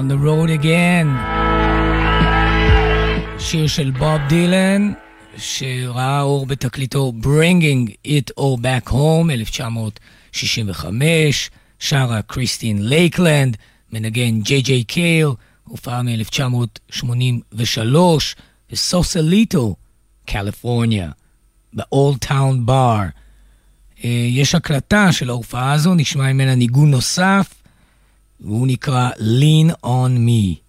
On the Road Again. שיר של בוב דילן, שראה אור בתקליטו Bringing It All Back Home, 1965, שרה קריסטין לייקלנד, מנגן ג'יי קייל, הופעה מ-1983, בסוסליטו, קליפורניה, ב-Old Town Bar. יש הקלטה של ההופעה הזו, נשמע ממנה ניגון נוסף, והוא נקרא Lean on Me.